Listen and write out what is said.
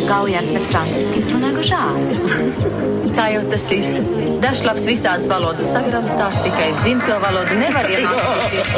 Gaujārs, bet franciski runā gužāri. Tā jau tas ir. Dažs labs visādas valodas sagramstās, tikai dzimto valodu nevar iemācīties.